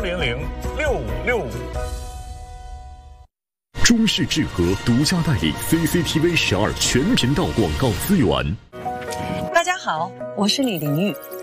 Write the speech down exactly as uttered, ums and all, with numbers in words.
零零六五六五。 中视智和独家代理 C C T V 十二全频道广告资源。 大家好，我是李玲玉。